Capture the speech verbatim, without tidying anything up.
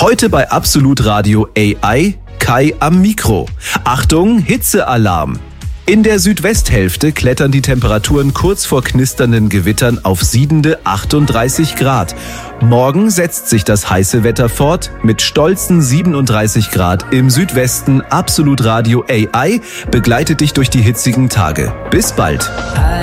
Heute bei Absolut Radio A I, Kai am Mikro. Achtung, Hitzealarm! In der Südwesthälfte klettern die Temperaturen kurz vor knisternden Gewittern auf siedende achtunddreißig Grad. Morgen setzt sich das heiße Wetter fort mit stolzen siebenunddreißig Grad im Südwesten. Absolut Radio A I begleitet dich durch die hitzigen Tage. Bis bald.